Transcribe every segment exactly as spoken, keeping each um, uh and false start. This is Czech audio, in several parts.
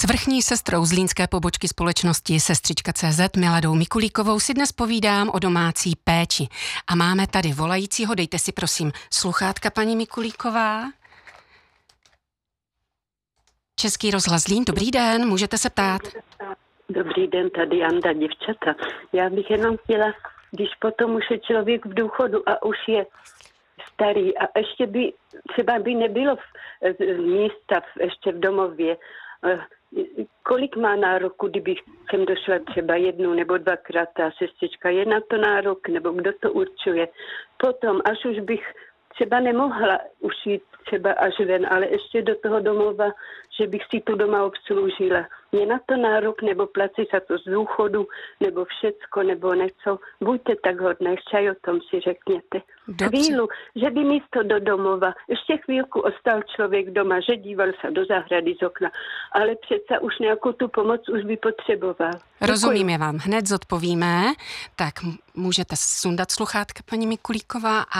S vrchní sestrou zlínské pobočky společnosti Sestřička tečka cé zet Miladou Mikulíkovou si dnes povídám o domácí péči. A máme tady volajícího, dejte si prosím sluchátka, paní Mikulíková. Český rozhlas Zlín, dobrý den, můžete se ptát. Dobrý den, tady Janda, děvčata. Já bych jenom chtěla, když potom už je člověk v důchodu a už je starý a ještě by, třeba by nebylo v, v místa v, ještě v domově, kolik má nároku, kdybych sem došla třeba jednou nebo dvakrát ta sestřička, je na to nárok, nebo kdo to určuje. Potom, až už bych třeba nemohla už jít třeba až ven, ale ještě do toho domova, že bych si tu doma obsloužila. Je na to nárok, nebo platí za to z důchodu, nebo všecko, nebo něco. Buďte tak hodné, ještě o tom si řekněte. Dobře. Chvílu, že by místo do domova, ještě chvílku ostal člověk doma, že díval se do zahrady z okna, ale přece už nějakou tu pomoc už by potřeboval. Rozumím, je vám hned zodpovíme. Tak můžete sundat sluchátka, paní Mikulíková. A,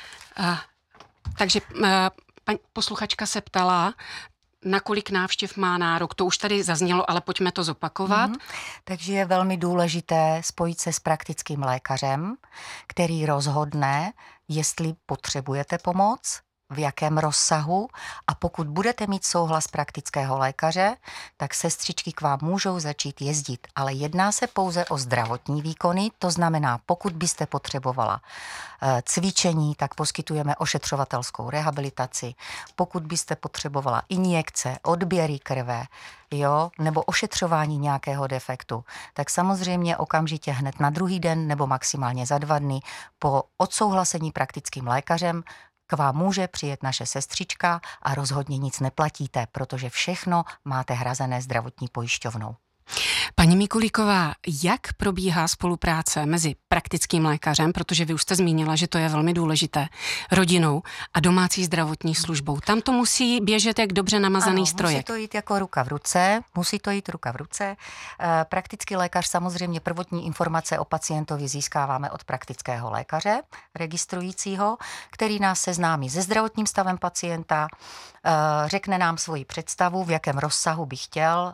a takže a, paní posluchačka se ptala, na kolik návštěv má nárok. To už tady zaznělo, ale pojďme to zopakovat. Mm-hmm. Takže je velmi důležité spojit se s praktickým lékařem, který rozhodne, jestli potřebujete pomoc, v jakém rozsahu, a pokud budete mít souhlas praktického lékaře, tak sestřičky k vám můžou začít jezdit. Ale jedná se pouze o zdravotní výkony, to znamená, pokud byste potřebovala cvičení, tak poskytujeme ošetřovatelskou rehabilitaci. Pokud byste potřebovala injekce, odběry krve, jo, nebo ošetřování nějakého defektu, tak samozřejmě okamžitě hned na druhý den nebo maximálně za dva dny po odsouhlasení praktickým lékařem k vám může přijet naše sestřička a rozhodně nic neplatíte, protože všechno máte hrazené zdravotní pojišťovnou. Paní Mikulíková, jak probíhá spolupráce mezi praktickým lékařem, protože vy už jste zmínila, že to je velmi důležité, rodinou a domácí zdravotní službou? Tam to musí běžet jak dobře namazaný ano, strojek. Musí to jít jako ruka v ruce, musí to jít ruka v ruce. Praktický lékař, samozřejmě prvotní informace o pacientovi získáváme od praktického lékaře registrujícího, který nás seznámí se zdravotním stavem pacienta, řekne nám svoji představu, v jakém rozsahu by chtěl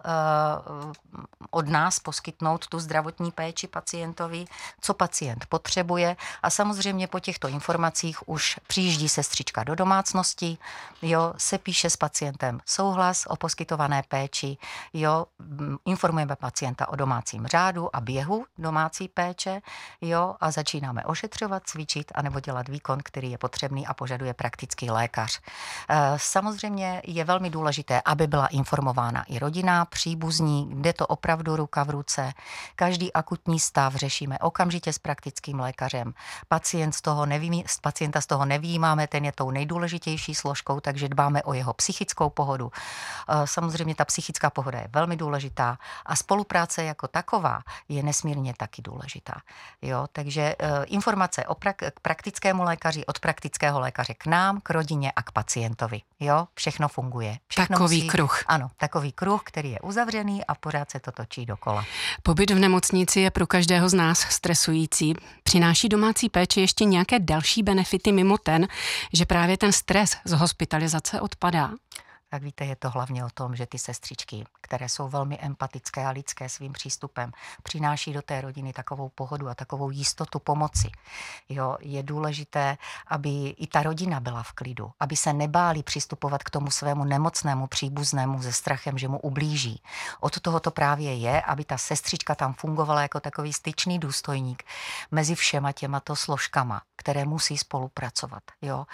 od nás poskytnout tu zdravotní péči pacientovi, co pacient potřebuje, a samozřejmě po těchto informacích už přijíždí sestřička do domácnosti, jo, se píše s pacientem souhlas o poskytované péči, jo, informujeme pacienta o domácím řádu a běhu domácí péče, jo, a začínáme ošetřovat, cvičit anebo dělat výkon, který je potřebný a požaduje praktický lékař. Samozřejmě je velmi důležité, aby byla informována i rodina, příbuzní, kde to opravdu ruka v ruce. Každý akutní stav řešíme okamžitě s praktickým lékařem. Pacient z toho neví, pacienta z toho nevyjímáme, ten je tou nejdůležitější složkou, takže dbáme o jeho psychickou pohodu. Samozřejmě ta psychická pohoda je velmi důležitá a spolupráce jako taková je nesmírně taky důležitá. Jo, takže informace o prak- k praktickému lékaři, od praktického lékaře k nám, k rodině a k pacientovi. Jo, všechno funguje. Všechno takový musí, kruh. Ano, takový kruh, který je uzavřený a pořád se to točí dokola. Pobyt v nemocnici je pro každého z nás stresující. Přináší domácí péče ještě nějaké další benefity mimo ten, že právě ten stres z hospitalizace odpadá? Tak víte, je to hlavně o tom, že ty sestřičky, které jsou velmi empatické a lidské svým přístupem, přináší do té rodiny takovou pohodu a takovou jistotu pomoci. Jo, je důležité, aby i ta rodina byla v klidu, aby se nebáli přistupovat k tomu svému nemocnému příbuznému se strachem, že mu ublíží. Od toho to právě je, aby ta sestřička tam fungovala jako takový styčný důstojník mezi všema těmato složkama, které musí spolupracovat. Jo.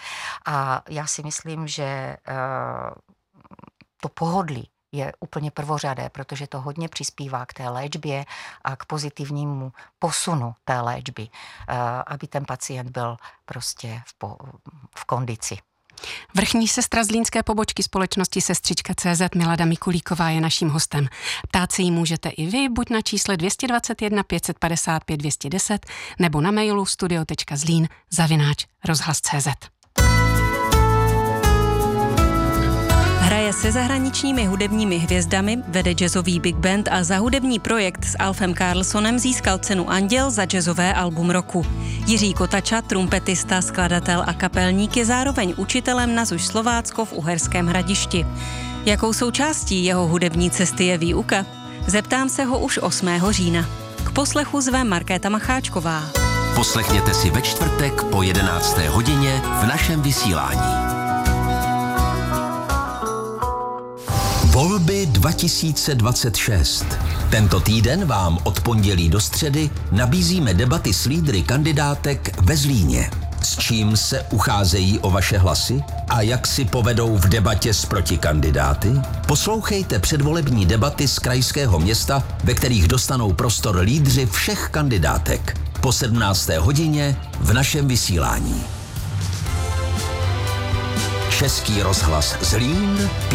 A já si myslím, že uh, to pohodlí je úplně prvořadé, protože to hodně přispívá k té léčbě a k pozitivnímu posunu té léčby, aby ten pacient byl prostě v, po, v kondici. Vrchní sestra zlínské pobočky společnosti Sestřička tečka cé zet Milada Mikulíková je naším hostem. Ptát se jí můžete i vy, buď na čísle dvě stě dvacet jedna pět set padesát pět dvě stě deset nebo na mailu studio tečka zlín zavináč rozhlas tečka cé zet. Hraje se zahraničními hudebními hvězdami, vede jazzový big band a za hudební projekt s Alfem Karlsonem získal cenu Anděl za jazzové album roku. Jiří Kotača, trumpetista, skladatel a kapelník, je zároveň učitelem na ZUŠ Slovácko v Uherském Hradišti. Jakou součástí jeho hudební cesty je výuka? Zeptám se ho už osmého října. K poslechu zve Markéta Macháčková. Poslechněte si ve čtvrtek po jedenácté hodině v našem vysílání. Volby dva tisíce dvacet šest. Tento týden vám od pondělí do středy nabízíme debaty s lídry kandidátek ve Zlíně. S čím se ucházejí o vaše hlasy a jak si povedou v debatě s protikandidáty? Poslouchejte předvolební debaty z krajského města, ve kterých dostanou prostor lídři všech kandidátek. Po sedmnácté hodině v našem vysílání. Český rozhlas Zlín.